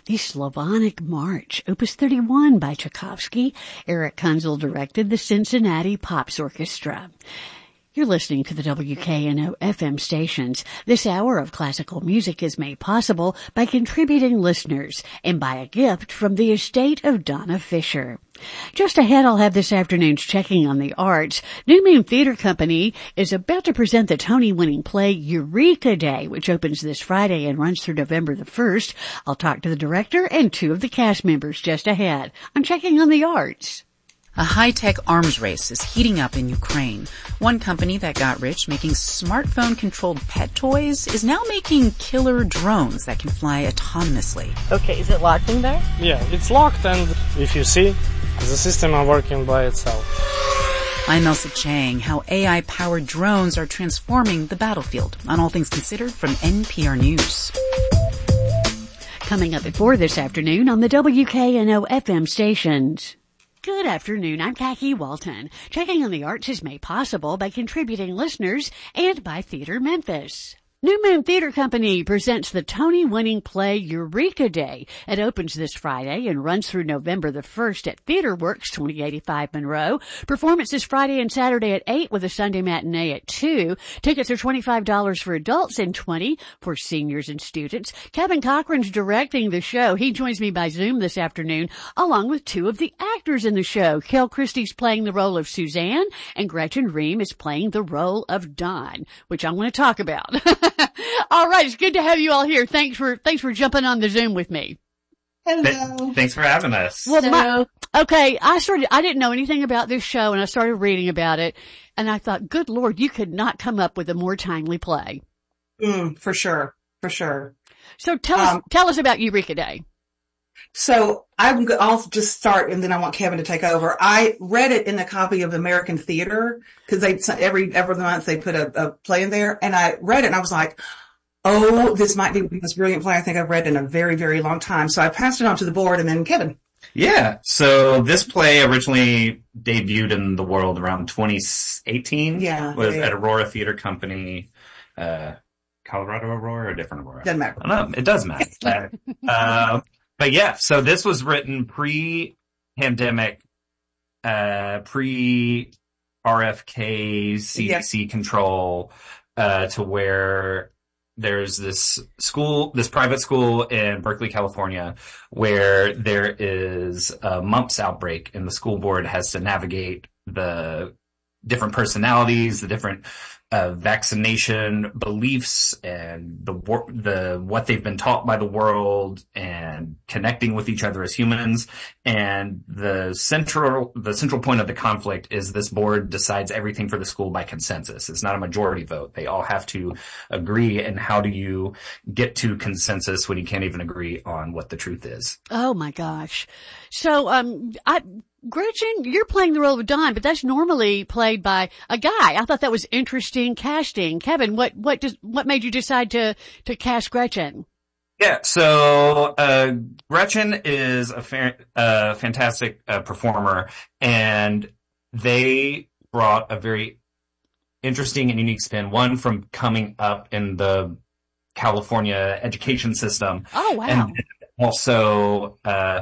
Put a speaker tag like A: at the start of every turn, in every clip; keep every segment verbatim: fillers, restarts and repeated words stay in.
A: the Slavonic March, Opus thirty-one by Tchaikovsky. Eric Kunzel directed the Cincinnati Pops Orchestra. You're listening to the W K N O F M stations. This hour of classical music is made possible by contributing listeners and by a gift from the estate of Donna Fisher. Just ahead, I'll have this afternoon's Checking on the Arts. New Moon Theater Company is about to present the Tony-winning play Eureka Day, which opens this Friday and runs through November the first. I'll talk to the director and two of the cast members just ahead. I'm Checking on the Arts.
B: A high-tech arms race is heating up in Ukraine. One company that got rich making smartphone-controlled pet toys is now making killer drones that can fly autonomously.
C: Okay, is it locked in there?
D: Yeah, it's locked, and if you see, the system are working by itself.
B: I'm Elsa Chang. How A I-powered drones are transforming the battlefield. On All Things Considered from N P R News.
A: Coming up at four this afternoon on the W K N O F M stations. Good afternoon, I'm Khaki Walton. Checking on the Arts is made possible by contributing listeners and by Theater Memphis. New Moon Theater Company presents the Tony-winning play Eureka Day. It opens this Friday and runs through November the first at TheaterWorks, twenty eighty-five Monroe. Performance is Friday and Saturday at eight with a Sunday matinee at two. Tickets are twenty-five dollars for adults and twenty dollars for seniors and students. Kevin Cochran's directing the show. He joins me by Zoom this afternoon, along with two of the actors in the show. Kel Christie's playing the role of Suzanne, and Gretchen Ream is playing the role of Dawn, which I want to talk about. All right, it's good to have you all here. Thanks for thanks for jumping on the Zoom with me.
E: Hello. Th- thanks for having us.
A: Well, my, okay, I started. I didn't know anything about this show, and I started reading about it, and I thought, good Lord, you could not come up with a more timely play.
F: Mm, for sure, for sure.
A: So tell um, us tell us about Eureka Day.
F: So I'm, I'll just start, and then I want Kevin to take over. I read it in a copy of American Theater because they every every month they put a, a play in there, and I read it and I was like, "Oh, this might be the most brilliant play I think I've read in a very very long time." So I passed it on to the board, and then Kevin.
E: Yeah. So this play originally debuted in the world around twenty eighteen.
F: Yeah.
E: Was
F: yeah.
E: at Aurora Theater Company. Uh, Colorado Aurora or a different Aurora?
F: Doesn't matter.
E: I don't know. It does matter. uh, But yeah, so this was written pre-pandemic, uh, pre-R F K C D C yep. control, uh, to where there's this school, this private school in Berkeley, California, where there is a mumps outbreak, and the school board has to navigate the different personalities, the different uh, vaccination beliefs, and the the what they've been taught by the world, and connecting with each other as humans. And the central the central point of the conflict is this board decides everything for the school by consensus. It's not a majority vote. They all have to agree. And how do you get to consensus when you can't even agree on what the truth is?
A: Oh my gosh! So um, I. Gretchen, you're playing the role of Don, but that's normally played by a guy. I thought that was interesting casting. Kevin, what what does what made you decide to to cast Gretchen?
E: Yeah, so uh Gretchen is a fa- uh, fantastic uh, performer, and they brought a very interesting and unique spin. One, from coming up in the California education system.
A: Oh wow!
E: And also, uh.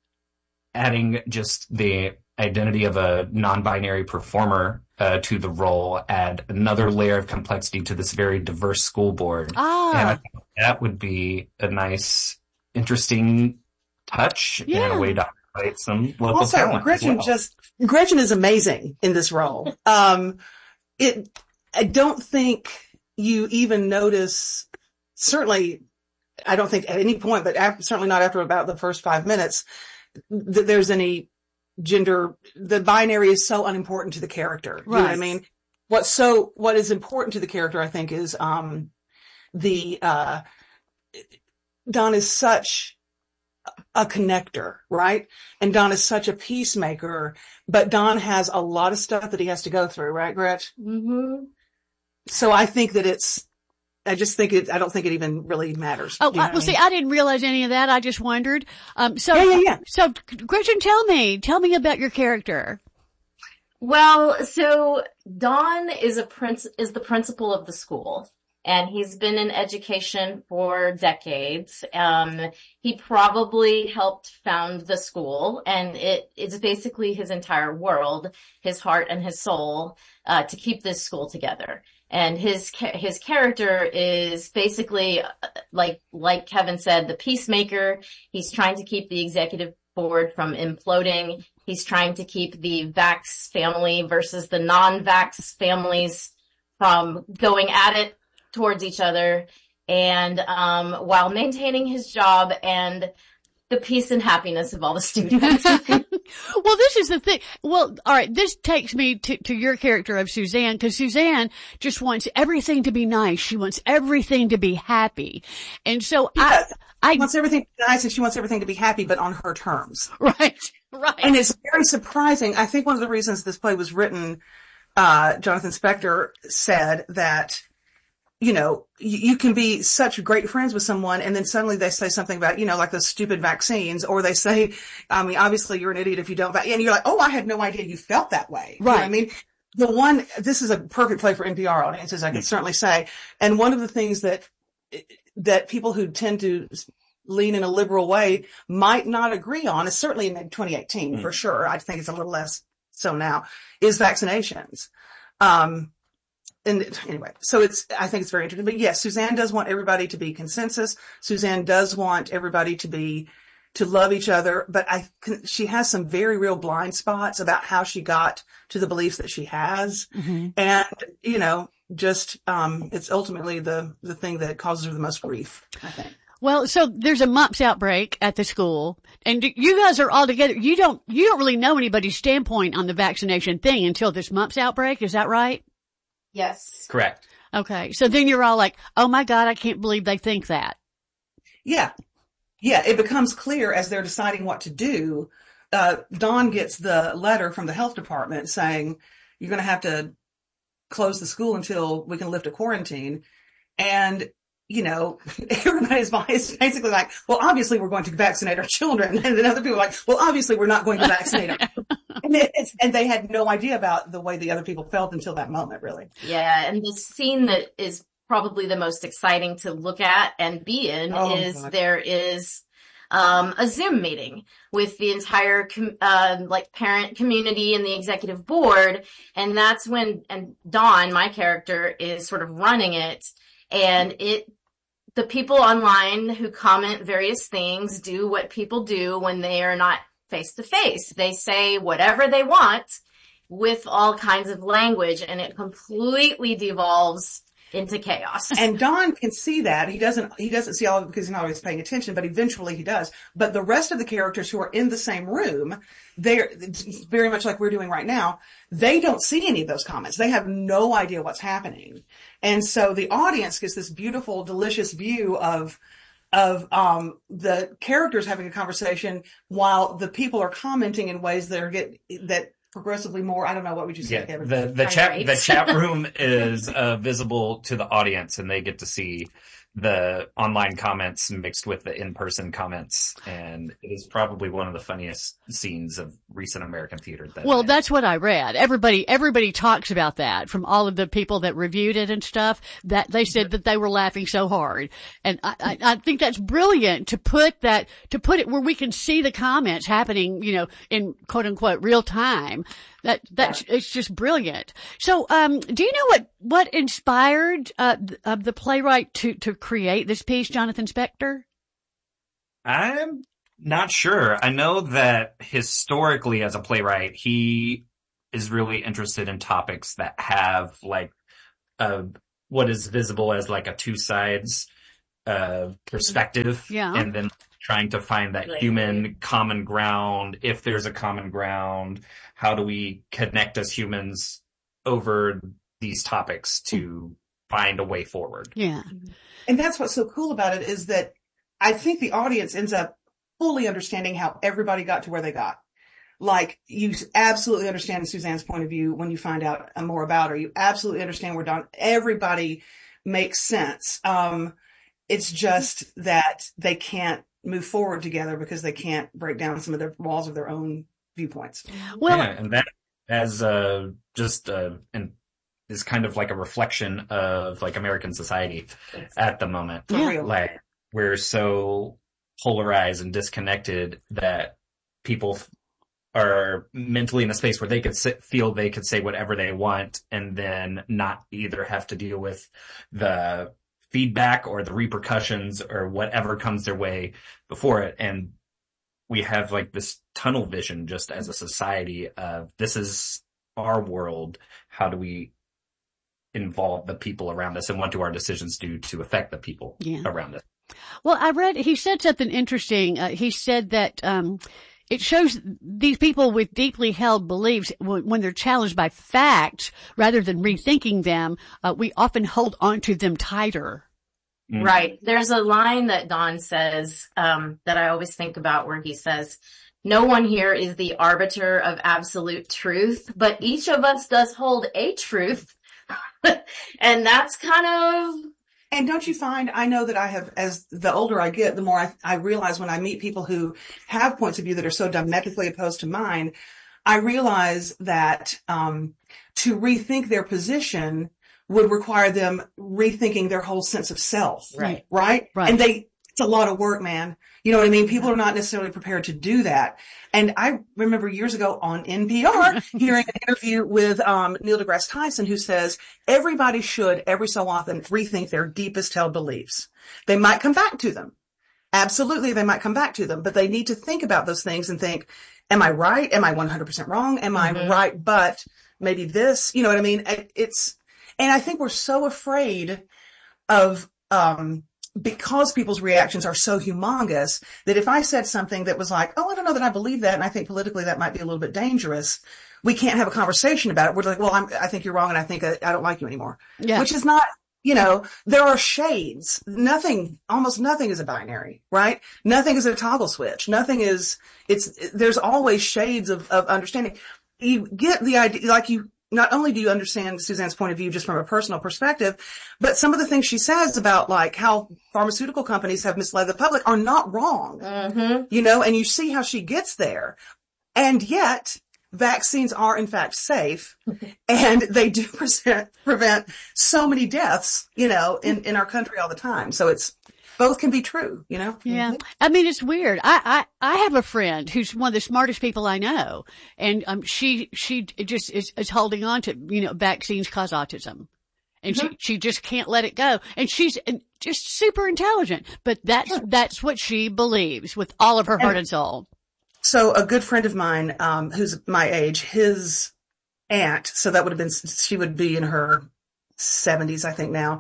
E: adding just the identity of a non-binary performer uh, to the role, add another layer of complexity to this very diverse school board.
A: Ah.
E: And I think that would be a nice, interesting touch
A: yeah.
E: and a way to highlight some local
F: also,
E: talent.
F: Gretchen
E: well.
F: just Gretchen is amazing in this role. Um, it I don't think you even notice. Certainly, I don't think at any point, but after, certainly not after about the first five minutes. That there's any gender, the binary is so unimportant to the character. You
A: right.
F: know what I mean? What's so, what is important to the character, I think, is, um, the, uh, Don is such a connector, right? And Don is such a peacemaker, but Don has a lot of stuff that he has to go through, right, Gretch?
C: Mm-hmm.
F: So I think that it's, I just think it, I don't think it even really matters.
A: Oh,
F: you know
A: well,
F: I mean?
A: see, I didn't realize any of that. I just wondered. Um, so,
F: yeah, yeah, yeah.
A: so Gretchen, tell me, tell me about your character.
C: Well, so Dawn is a prince, is the principal of the school. and he's been in education for decades. Um, he probably helped found the school, and it is basically his entire world, his heart and his soul, uh, to keep this school together. And his, his character is basically, like, like Kevin said, the peacemaker. He's trying to keep the executive board from imploding. He's trying to keep the vax family versus the non-vax families from going at it towards each other, and um while maintaining his job and the peace and happiness of all the students.
A: Well, this is the thing. Well, all right, this takes me to, to your character of Suzanne, because Suzanne just wants everything to be nice. She wants everything to be happy. And so
F: yes.
A: I, I
F: She wants everything to be nice, and she wants everything to be happy, but on her terms.
A: Right, right.
F: And it's very surprising. I think one of the reasons this play was written, uh, Jonathan Spector said that, you know, you, you can be such great friends with someone, and then suddenly they say something about, you know, like those stupid vaccines, or they say, I mean, obviously you're an idiot if you don't, vac-. And you're like, oh, I had no idea you felt that way.
A: Right.
F: You know what I mean, the one, this is a perfect play for N P R audiences, I can certainly say. And one of the things that, that people who tend to lean in a liberal way might not agree on, is certainly in twenty eighteen, mm. for sure. I think it's a little less so now, is vaccinations. Um, And anyway, so it's, I think it's very interesting. But yes, Suzanne does want everybody to be consensus. Suzanne does want everybody to be, to love each other. But I, she has some very real blind spots about how she got to the beliefs that she has. Mm-hmm. And, you know, just, um, it's ultimately the, the thing that causes her the most grief, I think.
A: Well, so there's a mumps outbreak at the school, and you guys are all together. You don't, you don't really know anybody's standpoint on the vaccination thing until this mumps outbreak. Is that right?
C: Yes.
E: Correct.
A: Okay. So then you're all like, oh my God, I can't believe they think that.
F: Yeah. Yeah. It becomes clear as they're deciding what to do. Uh, Dawn gets the letter from the health department saying, you're going to have to close the school until we can lift a quarantine. And, you know, everybody's basically like, well, obviously we're going to vaccinate our children. And then other people are like, well, obviously we're not going to vaccinate them. And, it's, and they had no idea about the way the other people felt until that moment, really.
C: Yeah. And the scene that is probably the most exciting to look at and be in oh, is God. There is um a Zoom meeting with the entire com- uh, like parent community and the executive board. And that's when, and Dawn, my character, is sort of running it. And it, the people online who comment various things do what people do when they are not face to face. They say whatever they want with all kinds of language, and it completely devolves into chaos.
F: And Don can see that. He doesn't, he doesn't see all of it because he's not always paying attention, but eventually he does. But the rest of the characters who are in the same room, they're very much like we're doing right now. They don't see any of those comments. They have no idea what's happening. And so the audience gets this beautiful, delicious view of, of, um, the characters having a conversation while the people are commenting in ways that are get, that, progressively more, I don't know, what would you say,
E: yeah,
F: Kevin?
E: The, the chat, the chat room is uh, visible to the audience, and they get to see the online comments mixed with the in-person comments. And it is probably one of the funniest scenes of recent American theater. That
A: well, that's what I read. Everybody, everybody talks about that from all of the people that reviewed it and stuff, that they said that they were laughing so hard. And I, I, I think that's brilliant to put that, to put it where we can see the comments happening, you know, in quote unquote real time. That, that's, yeah. It's just brilliant. So, um, do you know what, what inspired, uh, uh, the playwright to, to create this piece, Jonathan Spector?
E: I'm not sure. I know that historically as a playwright, he is really interested in topics that have like, uh, what is visible as like a two sides, uh, perspective.
A: Yeah.
E: And then trying to find that human common ground. If there's a common ground, how do we connect as humans over these topics to find a way forward?
A: Yeah.
F: And that's what's so cool about it is that I think the audience ends up fully understanding how everybody got to where they got. Like, you absolutely understand Suzanne's point of view when you find out more about her. You absolutely understand where Don, everybody makes sense. Um, it's just that they can't move forward together because they can't break down some of their walls of their own viewpoints.
A: Well,
E: yeah, and that as uh, just uh, an is kind of like a reflection of like American society at the moment.
F: Yeah.
E: Like we're so polarized and disconnected that people are mentally in a space where they could sit, feel they could say whatever they want and then not either have to deal with the feedback or the repercussions or whatever comes their way before it. And we have like this tunnel vision just as a society of this is our world. How do we involve the people around us and what do our decisions do to affect the people
A: yeah.
E: around us?
A: Well, I read, he said something interesting. Uh, he said that, um, it shows these people with deeply held beliefs, when, when they're challenged by facts, rather than rethinking them, uh, we often hold on to them tighter.
C: Mm-hmm. Right. There's a line that Don says, um, that I always think about where he says, no one here is the arbiter of absolute truth, but each of us does hold a truth. And that's kind of...
F: And don't you find, I know that I have, as the older I get, the more I, I realize when I meet people who have points of view that are so diametrically opposed to mine, I realize that um to rethink their position would require them rethinking their whole sense of self.
C: Right.
F: Right?
A: Right.
F: And they, it's a lot of work, man. You know what I mean? People are not necessarily prepared to do that. And I remember years ago on N P R hearing an interview with um Neil deGrasse Tyson, who says everybody should every so often rethink their deepest held beliefs. They might come back to them. Absolutely, they might come back to them, but they need to think about those things and think, am I right? Am I one hundred percent wrong? Am
C: mm-hmm.
F: I right? But maybe this, you know what I mean? It's, and I think we're so afraid of, um, because people's reactions are so humongous that if I said something that was like, oh, I don't know that I believe that, and I think politically that might be a little bit dangerous, we can't have a conversation about it. We're like, well, I'm, I think you're wrong, and I think I, I don't like you anymore.
A: Yeah.
F: Which is not, you know, there are shades. Nothing, almost nothing is a binary, right? Nothing is a toggle switch. Nothing is, it's, there's always shades of, of understanding. You get the idea, like you, not only do you understand Suzanne's point of view just from a personal perspective, but some of the things she says about like how pharmaceutical companies have misled the public are not wrong.
C: Mm-hmm.
F: You know, and you see how she gets there. And yet vaccines are in fact safe and they do present, prevent so many deaths, you know, in, in our country all the time. So it's, both can be true, you know?
A: Yeah. I mean, it's weird. I, I, I have a friend who's one of the smartest people I know. And, um, she, she just is, is holding on to, you know, vaccines cause autism. And mm-hmm. she, she just can't let it go. And she's just super intelligent, but that's, sure. that's what she believes with all of her heart and, and soul.
F: So a good friend of mine, um, who's my age, his aunt, so that would have been, she would be in her seventies, I think now,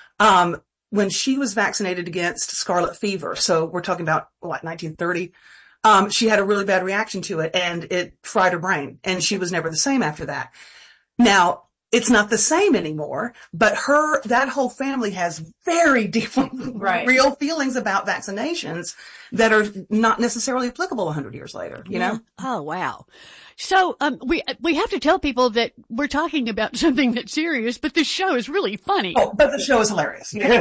F: um, when she was vaccinated against scarlet fever, so we're talking about what, nineteen thirty, um, she had a really bad reaction to it and it fried her brain and she was never the same after that. Now, it's not the same anymore, but her, that whole family has very deep,
C: right.
F: real feelings about vaccinations that are not necessarily applicable a hundred years later, you
A: yeah.
F: know?
A: Oh, wow. So, um, we, we have to tell people that we're talking about something that's serious, but this show is really funny.
F: Oh, but the show is hilarious.
C: It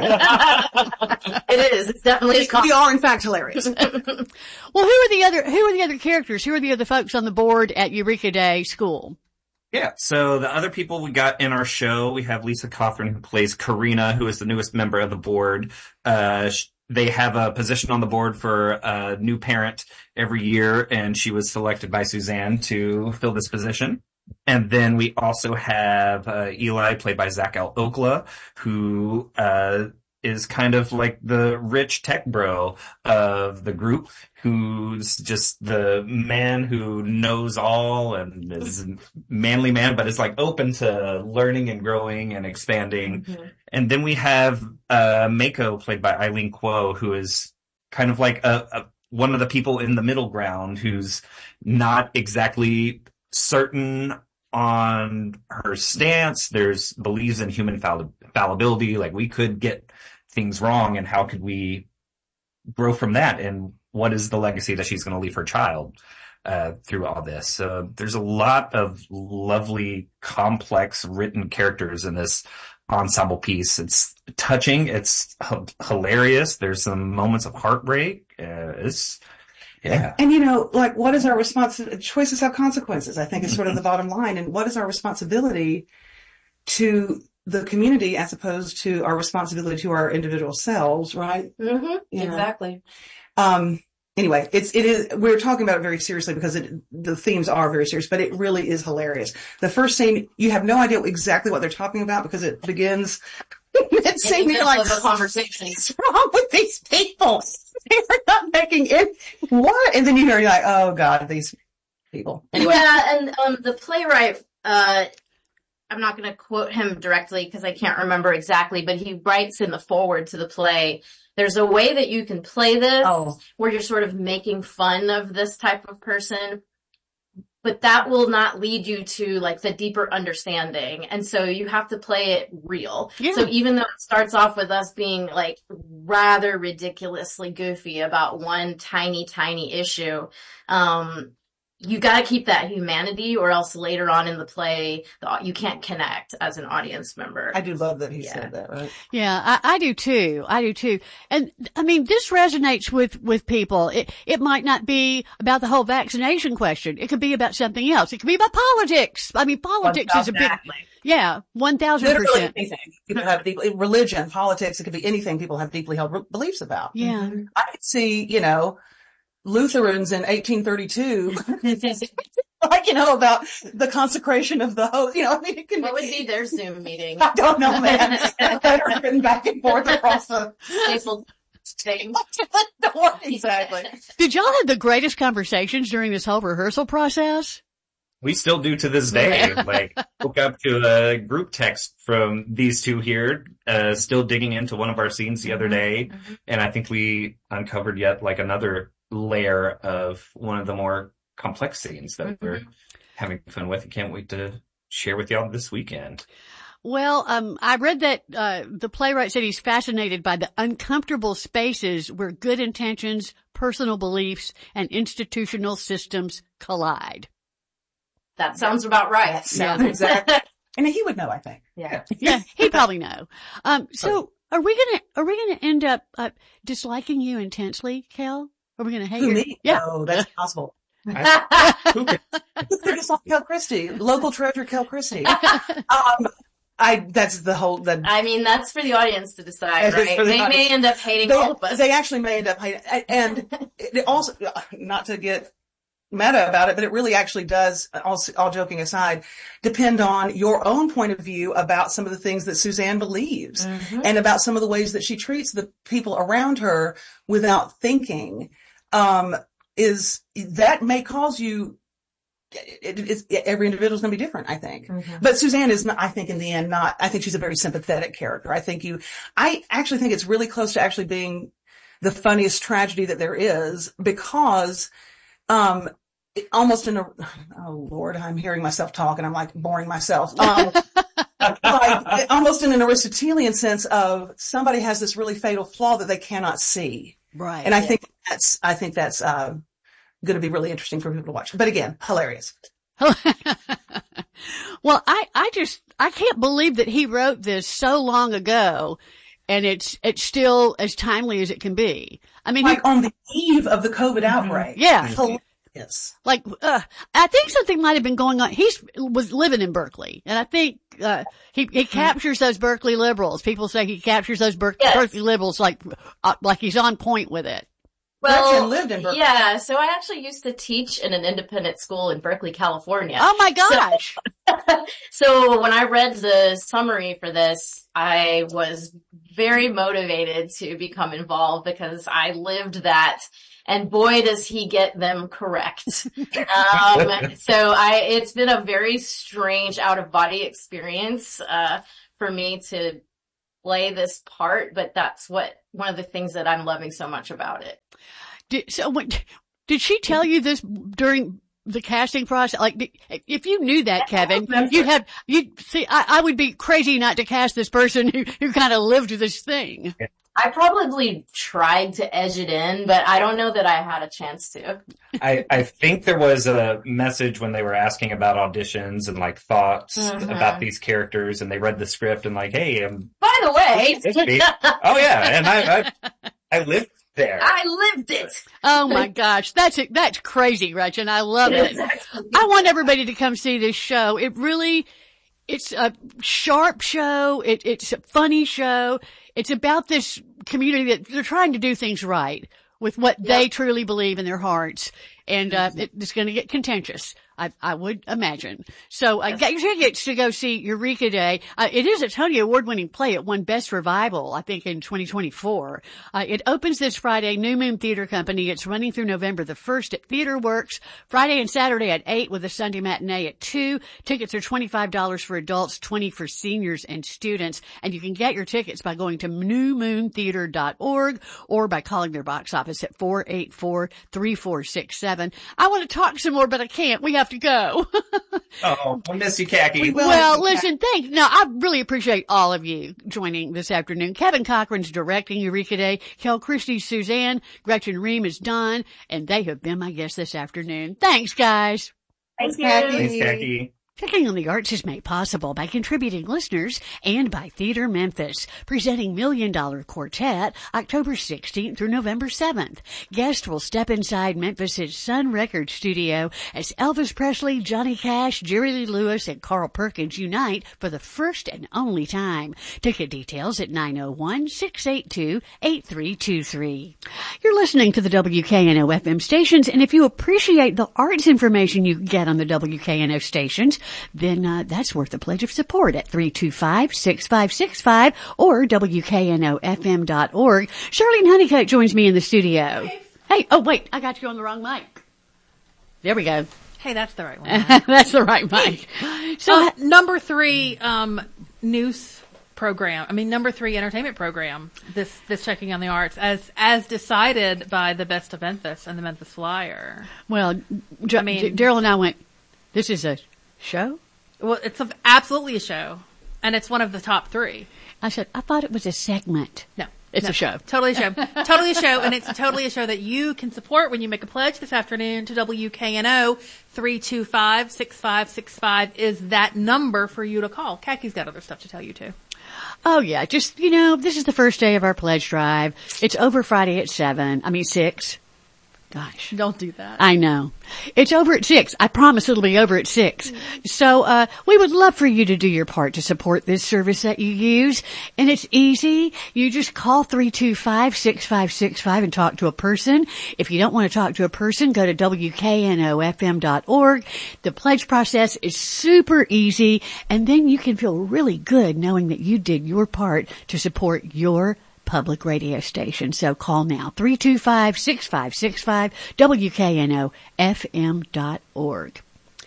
C: is. It's definitely.
F: We are in fact hilarious.
A: Well, who are the other, who are the other characters? Who are the other folks on the board at Eureka Day School?
E: Yeah, so the other people we got in our show, we have Lisa Cawthron, who plays Karina, who is the newest member of the board. Uh, they have a position on the board for a new parent every year, and she was selected by Suzanne to fill this position. And then we also have uh, Eli, played by Zach L. Okla, who uh is kind of like the rich tech bro of the group, who's just the man who knows all and is a manly man, but is like open to learning and growing and expanding. Mm-hmm. And then we have uh Mako, played by Eileen Kuo, who is kind of like a, a one of the people in the middle ground who's not exactly certain on her stance. There's believes in human fall- fallibility. Like, we could get things wrong, and how could we grow from that? And what is the legacy that she's going to leave her child uh through all this? So there's a lot of lovely, complex written characters in this ensemble piece. It's touching. It's h- hilarious. There's some moments of heartbreak. Uh, it's Yeah.
F: And, you know, like, what is our response? Choices have consequences, I think, is sort of the bottom line. And what is our responsibility to the community as opposed to our responsibility to our individual selves, right?
C: Mm-hmm.
F: You know?
C: Exactly.
F: Um, anyway, it's, it is, we're talking about it very seriously because it, the themes are very serious, but it really is hilarious. The first scene, you have no idea exactly what they're talking about because it begins mid-scene. You're like, what's wrong with these people? They're not making it. What? And then you hear, you're like, oh God, these people. Anyway.
C: Yeah, and um, the playwright, uh, I'm not going to quote him directly because I can't remember exactly, but he writes in the foreword to the play, there's a way that you can play this
F: Oh.
C: where you're sort of making fun of this type of person, but that will not lead you to like the deeper understanding. And so you have to play it real.
A: Yeah.
C: So even though it starts off with us being like rather ridiculously goofy about one tiny, tiny issue, um, you gotta keep that humanity or else later on in the play, you can't connect as an audience member.
F: I do love that he
C: Yeah.
F: said that, right?
A: Yeah, I, I do too. I do too. And I mean, this resonates with, with people. It, it might not be about the whole vaccination question. It could be about something else. It could be about politics. I mean, politics is a big,
C: Exactly.
A: yeah, one thousand
F: Literally
A: percent.
F: anything. People have deep, religion, politics, it could be anything people have deeply held re- beliefs about.
A: Yeah.
F: I could see, you know, Lutherans in eighteen thirty-two, like, you know, about the consecration of the host, you know, I mean, it can
C: What would be their Zoom meeting?
F: I don't know, man. Letters written back and forth across the
C: Stapled thing.
F: door. Exactly.
A: Did y'all have the greatest conversations during this whole rehearsal process?
E: We still do to this day. Like, woke up to a group text from these two here, uh, still digging into one of our scenes the other day.
C: Mm-hmm.
E: And I think we uncovered yet like another layer of one of the more complex scenes that
C: Mm-hmm.
E: we're having fun with. I can't wait to share with y'all this weekend.
A: Well, um, I read that, uh, the playwright said he's fascinated by the uncomfortable spaces where good intentions, personal beliefs, and institutional systems collide.
C: That sounds about right.
F: Yeah, exactly. And he would know, I think.
C: Yeah.
A: Yeah, he'd probably know. Um, so are we gonna, are we gonna end up, uh, disliking you intensely, Kel? Are we gonna hate
F: Who,
A: you?
F: me?
A: Yeah.
F: No, that's impossible.
E: I, who could,
F: They're just like Kel Christie, local treasure Kel Christie. Um, I, that's the whole, the,
C: I mean, that's for the audience to decide,
F: It is
C: right?
F: for the
C: They
F: audience.
C: may end up hating
F: they,
C: all of us.
F: they actually may end up hating, and it also, not to get meta about it, but it really actually does, all, all joking aside, depend on your own point of view about some of the things that Suzanne believes
C: Mhm.
F: and about some of the ways that she treats the people around her without thinking. Um, is that may cause you, it, it's, every individual is going to be different, I think.
C: Mhm.
F: But Suzanne is not, I think in the end, not, I think she's a very sympathetic character. I think you, I actually think it's really close to actually being the funniest tragedy that there is because, um, it, almost in a, oh Lord, I'm hearing myself talk and I'm like boring myself. Um, like almost in an Aristotelian sense of somebody has this really fatal flaw that they cannot see.
A: Right.
F: And I think that's, I think that's, uh, going to be really interesting for people to watch. But again, hilarious.
A: Well, I, I just, I can't believe that he wrote this so long ago and it's, it's still as timely as it can be. I mean, he,
F: Like on the eve of the COVID outbreak.
A: yeah,
F: Hilarious.
A: like, uh, I think something might have been going on. He's, was living in Berkeley and I think, uh, he, he captures those Berkeley liberals. People say he captures those Ber-
C: Yes.
A: Berkeley liberals like, uh, like he's on point with it.
F: Gretchen lived in Berkeley.
C: Yeah, so I actually used to teach in an independent school in Berkeley, California.
A: Oh my gosh.
C: So when I read the summary for this, I was very motivated to become involved because I lived that. And boy, does he get them correct. um, so I, it's been a very strange out of body experience, uh, for me to play this part, but that's what, one of the things that I'm loving so much about it.
A: Did, so when, did she tell you this during the casting process? Like, did, if you knew that, Kevin, you'd have, you'd see, I, I would be crazy not to cast this person who, who kind of lived this thing.
C: I probably tried to edge it in, but I don't know that I had a chance to.
E: I, I think there was a message when they were asking about auditions and like thoughts
C: Mhm.
E: about these characters and they read the script and like, hey, um,
C: By the way,
E: oh yeah, and I, I, I lived there.
C: I lived it.
A: Oh my gosh. That's it. That's crazy, Gretchen. I love it. I want everybody to come see this show. It really, It's a sharp show. It, it's a funny show. It's about this community that they're trying to do things right with what yep. they truly believe in their hearts. And, uh, it, it's going to get contentious. I, I would imagine. So, uh, yes. Get your tickets to go see Eureka Day. Uh, it is a Tony Award-winning play. It won Best Revival, I think, in twenty twenty-four. Uh, it opens this Friday, New Moon Theater Company. It's running through November the first at Theater Works, Friday and Saturday at eight with a Sunday matinee at two. Tickets are twenty-five dollars for adults, twenty dollars for seniors and students. And you can get your tickets by going to new moon theater dot org or by calling their box office at four eight four, three four six seven. I want to talk some more, but I can't. We have to go.
E: Oh, I miss you, Khaki.
A: Well, listen, thanks. No, I really appreciate all of you joining this afternoon. Kevin Cochran's directing Eureka Day. Kel Christie's Suzanne. Gretchen Ream is Don. And they have been my guests this afternoon. Thanks, guys.
C: Thank you.
E: Thanks, Khaki.
A: Checking on the Arts is made possible by contributing listeners and by Theater Memphis, presenting Million Dollar Quartet October sixteenth through November seventh. Guests will step inside Memphis's Sun Records studio as Elvis Presley, Johnny Cash, Jerry Lee Lewis, and Carl Perkins unite for the first and only time. Ticket details at nine oh one, six eight two, eight three two three. You're listening to the W K N O F M stations, and if you appreciate the arts information you get on the W K N O stations, then uh, that's worth a pledge of support at three two five, six five six five or W K N O F M dot org. Charlene Honeycutt joins me in the studio. Hey, oh wait, I got you on the wrong mic. There we go.
G: Hey, that's the right one.
A: That's the right mic. So
G: uh, number three um, news program. I mean, number three entertainment program. This this Checking on the Arts, as as decided by the Best of Memphis and the Memphis Flyer.
A: Well, J- I mean, Daryl and I went. This is a show?
G: Well, it's a, absolutely a show, and it's one of the top three.
A: I said, I thought it was a segment.
G: No.
A: It's
G: no,
A: a show.
G: Totally a show. Totally a show, and it's totally a show that you can support when you make a pledge this afternoon to W K N O. three two five, six five six five is that number for you to call. Kaki's got other stuff to tell you, too.
A: Oh, yeah. Just, you know, this is the first day of our pledge drive. It's over Friday at seven. I mean, six. Gosh.
G: Don't do that.
A: I know. It's over at six. I promise it'll be over at six. Mm-hmm. So, uh, we would love for you to do your part to support this service that you use. And it's easy. You just call three two five, six five six five and talk to a person. If you don't want to talk to a person, go to W K N O F M dot org. The pledge process is super easy. And then you can feel really good knowing that you did your part to support your public radio station. So call now, three two five, six five six five, W K N O F M dot org.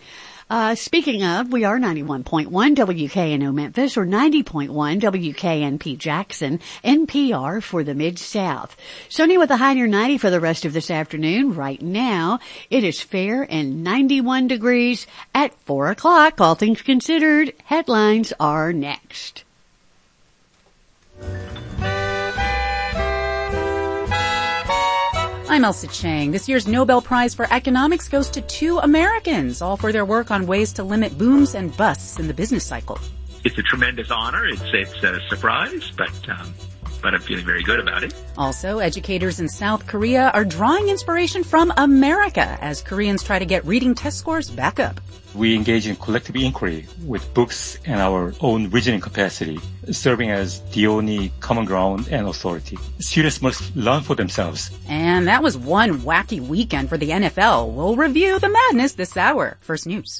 A: Uh, speaking of, we are ninety-one point one W K N O Memphis or ninety point one W K N P Jackson, N P R for the Mid-South. Sunny with a high near ninety for the rest of this afternoon. Right now, it is fair and ninety-one degrees at four o'clock. All things considered, headlines are next.
B: I'm Elsa Chang. This year's Nobel Prize for Economics goes to two Americans, all for their work on ways to limit booms and busts in the business cycle.
H: It's a tremendous honor. It's it's a surprise, but um, but I'm feeling very good about it.
B: Also, educators in South Korea are drawing inspiration from America as Koreans try to get reading test scores back up.
I: We engage in collective inquiry with books and our own reasoning capacity, serving as the only common ground and authority. Students must learn for themselves.
B: And that was one wacky weekend for the N F L. We'll review the madness this hour. First News.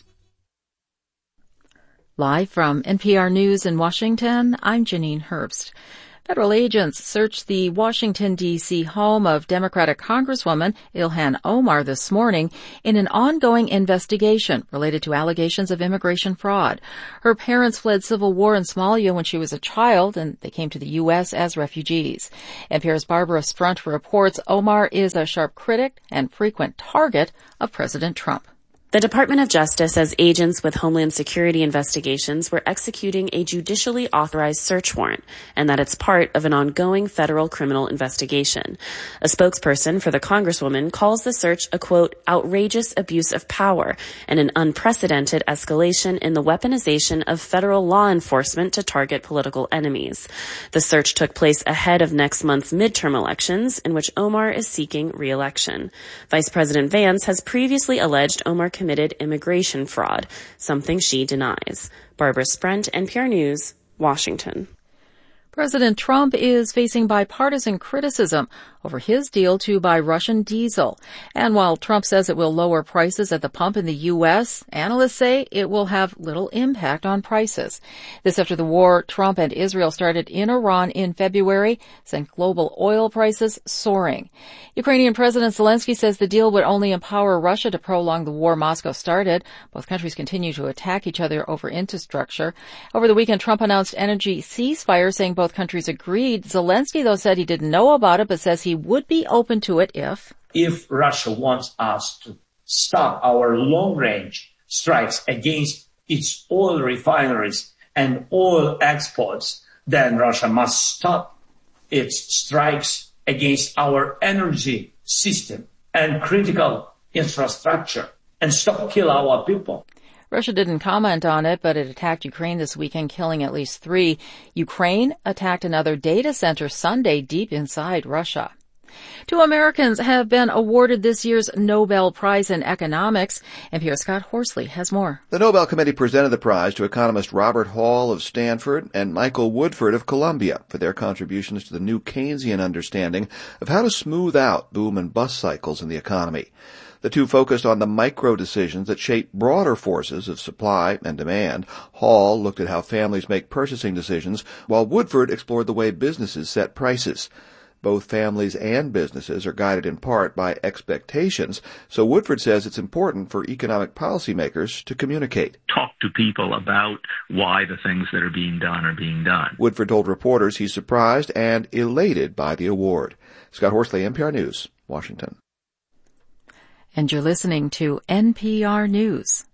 J: Live from N P R News in Washington, I'm Janine Herbst. Federal agents searched the Washington, D C home of Democratic Congresswoman Ilhan Omar this morning in an ongoing investigation related to allegations of immigration fraud. Her parents fled civil war in Somalia when she was a child, and they came to the U S as refugees. N P R's Barbara Sprunt reports Omar is a sharp critic and frequent target of President Trump.
K: The Department of Justice says agents with Homeland Security investigations were executing a judicially authorized search warrant and that it's part of an ongoing federal criminal investigation. A spokesperson for the Congresswoman calls the search a, quote, outrageous abuse of power and an unprecedented escalation in the weaponization of federal law enforcement to target political enemies. The search took place ahead of next month's midterm elections in which Omar is seeking re-election. Vice President Vance has previously alleged Omar committed committed immigration fraud, something she denies. Barbara Sprent, N P R News, Washington.
J: President Trump is facing bipartisan criticism over his deal to buy Russian diesel. And while Trump says it will lower prices at the pump in the U S, analysts say it will have little impact on prices. This after the war Trump and Israel started in Iran in February sent global oil prices soaring. Ukrainian President Zelensky says the deal would only empower Russia to prolong the war Moscow started. Both countries continue to attack each other over infrastructure. Over the weekend, Trump announced energy ceasefire, saying both countries agreed. Zelensky, though, said he didn't know about it, but says he would be open to it if...
L: If Russia wants us to stop our long-range strikes against its oil refineries and oil exports, then Russia must stop its strikes against our energy system and critical infrastructure and stop kill our people.
J: Russia didn't comment on it, but it attacked Ukraine this weekend, killing at least three. Ukraine attacked another data center Sunday deep inside Russia. Two Americans have been awarded this year's Nobel Prize in Economics. N P R's Scott Horsley has more.
M: The Nobel Committee presented the prize to economist Robert Hall of Stanford and Michael Woodford of Columbia for their contributions to the new Keynesian understanding of how to smooth out boom and bust cycles in the economy. The two focused on the micro decisions that shape broader forces of supply and demand. Hall looked at how families make purchasing decisions, while Woodford explored the way businesses set prices. Both families and businesses are guided in part by expectations, so Woodford says it's important for economic policymakers to communicate.
H: Talk to people about why the things that are being done are being done.
M: Woodford told reporters he's surprised and elated by the award. Scott Horsley, N P R News, Washington.
J: And you're listening to N P R News.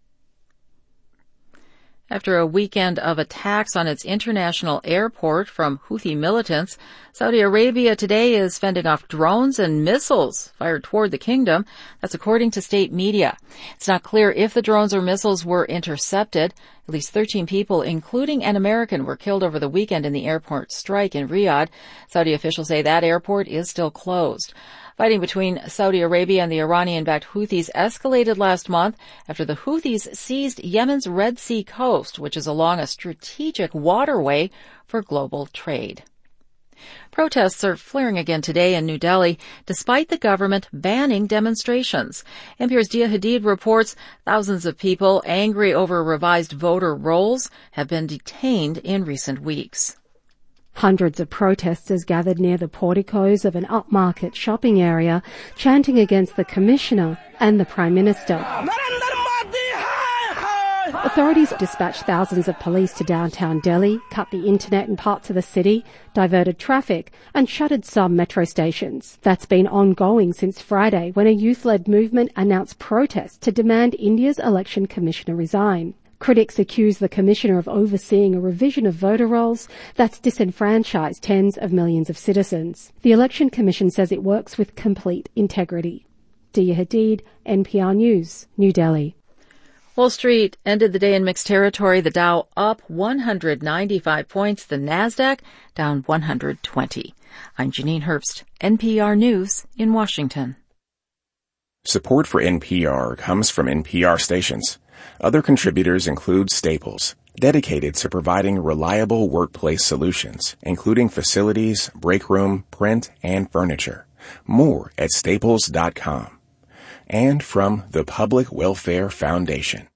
J: After a weekend of attacks on its international airport from Houthi militants, Saudi Arabia today is fending off drones and missiles fired toward the kingdom. That's according to state media. It's not clear if the drones or missiles were intercepted. At least thirteen people, including an American, were killed over the weekend in the airport strike in Riyadh. Saudi officials say that airport is still closed. Fighting between Saudi Arabia and the Iranian-backed Houthis escalated last month after the Houthis seized Yemen's Red Sea coast, which is along a strategic waterway for global trade. Protests are flaring again today in New Delhi, despite the government banning demonstrations. N P R's Dia Hadid reports thousands of people angry over revised voter rolls have been detained in recent weeks.
N: Hundreds of protesters gathered near the porticos of an upmarket shopping area, chanting against the commissioner and the Prime Minister. Authorities dispatched thousands of police to downtown Delhi, cut the internet in parts of the city, diverted traffic, and shuttered some metro stations. That's been ongoing since Friday, when a youth-led movement announced protests to demand India's election commissioner resign. Critics accuse the commissioner of overseeing a revision of voter rolls that's disenfranchised tens of millions of citizens. The Election Commission says it works with complete integrity. Dia Hadid, N P R News, New Delhi.
J: Wall Street ended the day in mixed territory. The Dow up one hundred ninety-five points. The Nasdaq down one hundred twenty. I'm Janine Herbst, N P R News in Washington.
O: Support for N P R comes from N P R stations. Other contributors include Staples, dedicated to providing reliable workplace solutions, including facilities, break room, print, and furniture. More at staples dot com. And from the Public Welfare Foundation.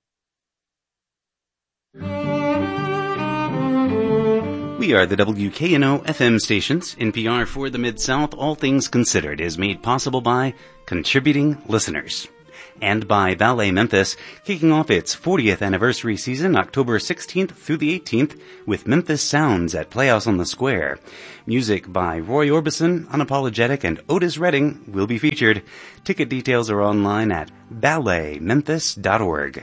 P: We are the W K N O F M stations. N P R for the Mid-South, All Things Considered, is made possible by contributing listeners. And by Ballet Memphis, kicking off its fortieth anniversary season October sixteenth through the eighteenth with Memphis Sounds at Playhouse on the Square. Music by Roy Orbison, Unapologetic, and Otis Redding will be featured. Ticket details are online at ballet memphis dot org.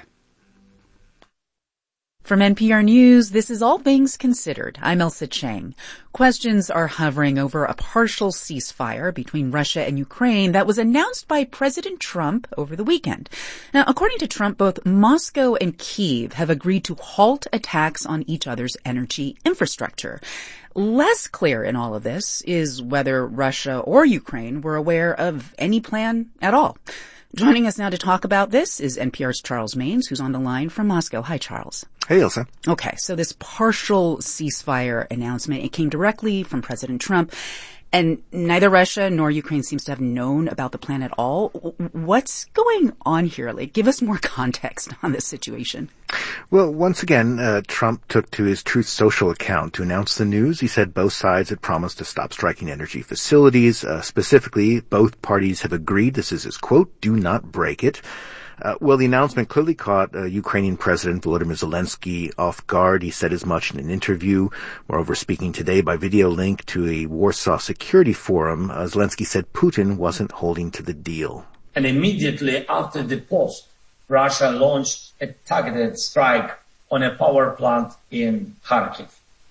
B: From N P R News, this is All Things Considered. I'm Elsa Chang. Questions are hovering over a partial ceasefire between Russia and Ukraine that was announced by President Trump over the weekend. Now, according to Trump, both Moscow and Kyiv have agreed to halt attacks on each other's energy infrastructure. Less clear in all of this is whether Russia or Ukraine were aware of any plan at all. Joining us now to talk about this is N P R's Charles Maynes, who's on the line from Moscow. Hi, Charles.
Q: Hey, Elsa.
B: Okay, so this partial ceasefire announcement, it came directly from President Trump, and neither Russia nor Ukraine seems to have known about the plan at all. What's going on here? Like, give us more context on this situation.
Q: Well, once again, uh, Trump took to his Truth Social account to announce the news. He said both sides had promised to stop striking energy facilities. Uh, specifically, both parties have agreed, this is his quote, do not break it. Uh, well, the announcement clearly caught uh, Ukrainian President Volodymyr Zelensky off guard. He said as much in an interview. Moreover, speaking today by video link to a Warsaw Security Forum, uh, Zelensky said Putin wasn't holding to the deal.
L: And immediately after the post, Russia launched a targeted strike on a power plant in Kharkiv,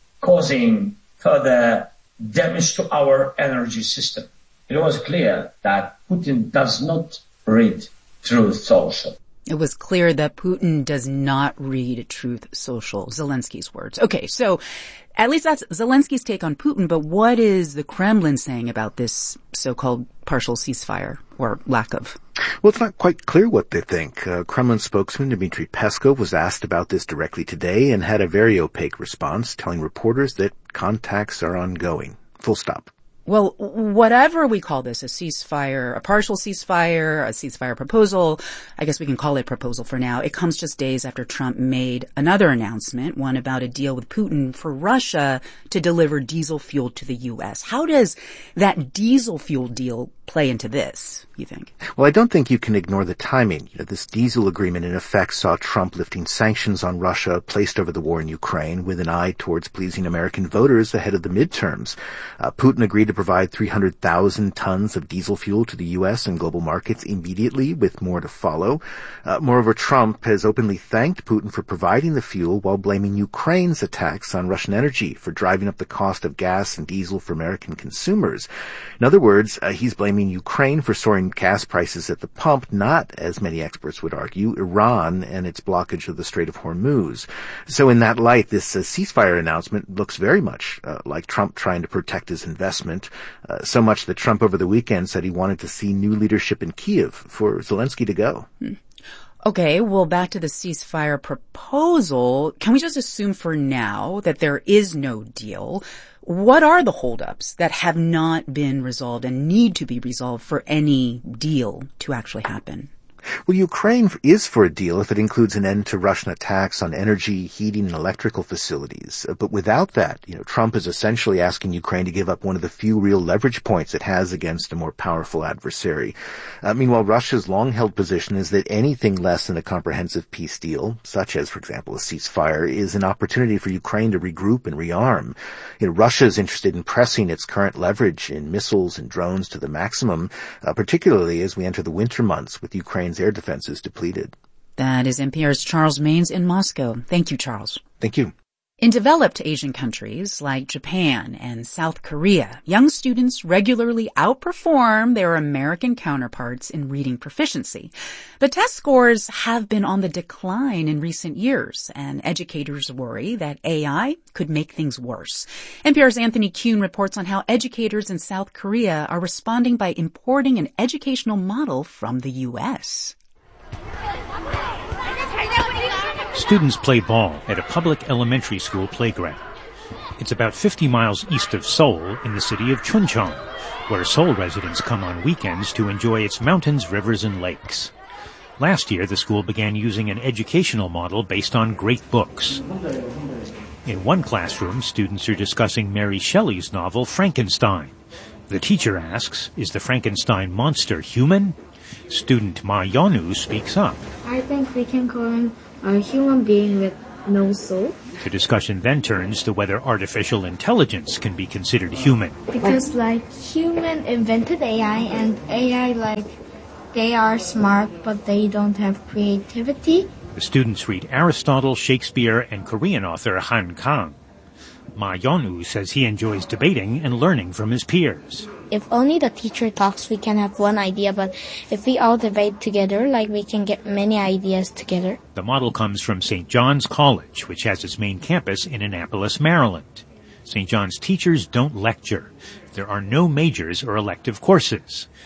L: causing further damage to our energy system. It was clear that Putin does not read Truth Social.
B: It was clear that Putin does not read Truth Social, Zelensky's words. Okay, so at least that's Zelensky's take on Putin, but what is the Kremlin saying about this so-called partial ceasefire, or lack of?
Q: Well, it's not quite clear what they think. Uh, Kremlin spokesman Dmitry Peskov was asked about this directly today and had a very opaque response, telling reporters that contacts are ongoing. Full stop.
B: Well, whatever we call this, a ceasefire, a partial ceasefire, a ceasefire proposal, I guess we can call it a proposal for now. It comes just days after Trump made another announcement, one about a deal with Putin for Russia to deliver diesel fuel to the U S. How does that diesel fuel deal play into this, you think?
Q: Well, I don't think you can ignore the timing. You know, this diesel agreement in effect saw Trump lifting sanctions on Russia placed over the war in Ukraine with an eye towards pleasing American voters ahead of the midterms. Uh, Putin agreed to provide three hundred thousand tons of diesel fuel to the U S and global markets immediately, with more to follow. Uh, moreover, Trump has openly thanked Putin for providing the fuel while blaming Ukraine's attacks on Russian energy for driving up the cost of gas and diesel for American consumers. In other words, uh, he's blaming Ukraine for soaring gas prices at the pump, not, as many experts would argue, Iran and its blockage of the Strait of Hormuz. So in that light, this uh, ceasefire announcement looks very much uh, like Trump trying to protect his investment, uh, so much that Trump over the weekend said he wanted to see new leadership in Kyiv for Zelensky to go.
B: Hmm. Okay, well, back to the ceasefire proposal. Can we just assume for now that there is no deal? What are the holdups that have not been resolved and need to be resolved for any deal to actually happen?
Q: Well, Ukraine is for a deal if it includes an end to Russian attacks on energy, heating, and electrical facilities. But without that, you know, Trump is essentially asking Ukraine to give up one of the few real leverage points it has against a more powerful adversary. Uh, meanwhile, Russia's long-held position is that anything less than a comprehensive peace deal, such as, for example, a ceasefire, is an opportunity for Ukraine to regroup and rearm. You know, Russia is interested in pressing its current leverage in missiles and drones to the maximum, uh, particularly as we enter the winter months with Ukraine's air defenses depleted.
B: That is N P R's Charles Maynes in Moscow. Thank you, Charles.
Q: Thank you.
B: In developed Asian countries like Japan and South Korea, young students regularly outperform their American counterparts in reading proficiency. The test scores have been on the decline in recent years, and educators worry that A I could make things worse. N P R's Anthony Kuhn reports on how educators in South Korea are responding by importing an educational model from the U S.
R: Students play ball at a public elementary school playground. It's about fifty miles east of Seoul in the city of Chuncheon, where Seoul residents come on weekends to enjoy its mountains, rivers, and lakes. Last year, the school began using an educational model based on great books. In one classroom, students are discussing Mary Shelley's novel Frankenstein. The teacher asks, "Is the Frankenstein monster human?" Student Ma Yonu speaks up.
S: I think we can call him a human being with no soul.
R: The discussion then turns to whether artificial intelligence can be considered human.
S: Because, like, human invented A I, and A I, like, they are smart, but they don't have creativity.
R: The students read Aristotle, Shakespeare, and Korean author Han Kang. Ma Yonu says he enjoys debating and learning from his peers.
S: If only the teacher talks, we can have one idea, but if we all debate together, like, we can get many ideas together.
R: The model comes from Saint John's College, which has its main campus in Annapolis, Maryland. Saint John's teachers don't lecture. There are no majors or elective courses.